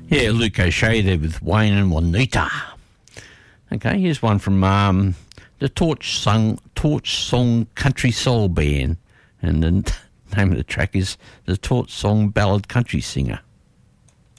Yeah, Luke O'Shea there with Wayne and Juanita. Okay, here's one from the Torch Song Country Soul Band, and the name of the track is The Torch Song Ballad Country Singer.